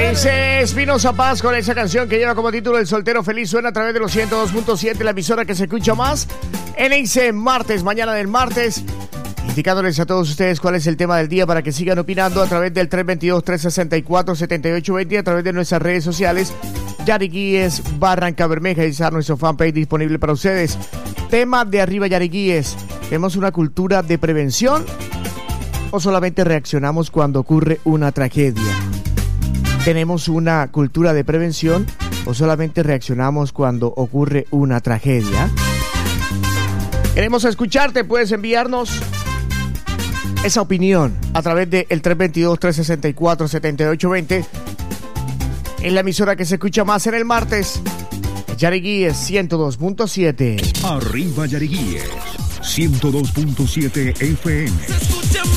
Dice Espinosa Paz con esa canción que lleva como título El Soltero Feliz. Suena a través de los 102.7, la emisora que se escucha más en ese martes, mañana del martes. Indicándoles a todos ustedes cuál es el tema del día para que sigan opinando a través del 322-364-7820, a través de nuestras redes sociales. Yari Guíes, Barranca Bermeja, y nuestro fanpage disponible para ustedes. Tema de arriba, Yari Guíes. ¿Tenemos una cultura de prevención o solamente reaccionamos cuando ocurre una tragedia? ¿Tenemos una cultura de prevención o solamente reaccionamos cuando ocurre una tragedia? Queremos escucharte, puedes enviarnos esa opinión a través del 322-364-7820 en la emisora que se escucha más en el martes, Yari Guíes 102.7. Arriba Yari Guíes 102.7 FM.